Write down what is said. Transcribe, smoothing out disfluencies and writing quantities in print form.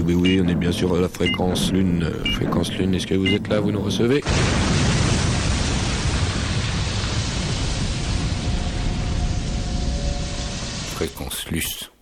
oui, on est bien sûr à la fréquence lune. Fréquence lune, est-ce que vous êtes là, vous nous recevez? Fréquence luce.